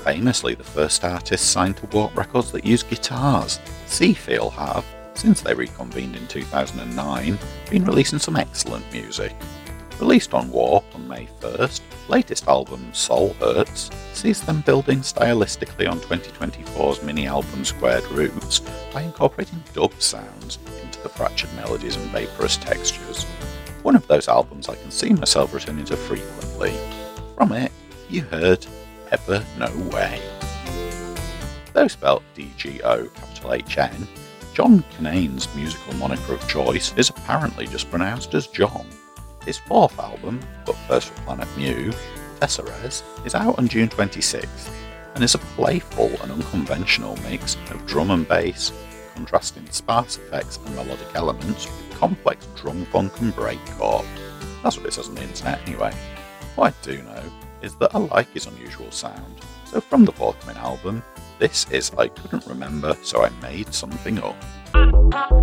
famously the first artists signed to Warp Records that use guitars. Seafeel have, since they reconvened in 2009, been releasing some excellent music. Released on Warp on May 1st, latest album Soul Hurts sees them building stylistically on 2024's mini-album Squared Roots by incorporating dub sounds into the fractured melodies and vaporous textures. One of those albums I can see myself returning to frequently. From it, you heard Ever No Way. Though spelt DGOHN, John Kinane's musical moniker of choice is apparently just pronounced as John. His fourth album, but first for Planet Mu, Tesserez, is out on June 26th and is a playful and unconventional mix of drum and bass, contrasting sparse effects and melodic elements with complex drum funk and breakcore. That's what it says on the internet anyway. What I do know is that I like his unusual sound, so from the forthcoming album, this is I Couldn't Remember, so I Made Something Up.